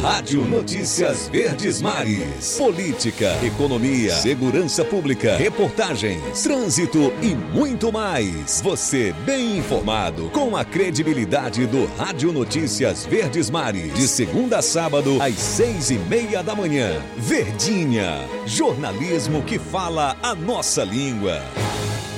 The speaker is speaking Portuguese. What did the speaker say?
Rádio Notícias Verdes Mares. Política, economia, segurança pública, reportagens, trânsito e muito mais. Você bem informado com a credibilidade do Rádio Notícias Verdes Mares. De segunda a sábado, às 6:30 da manhã. Verdinha, jornalismo que fala a nossa língua.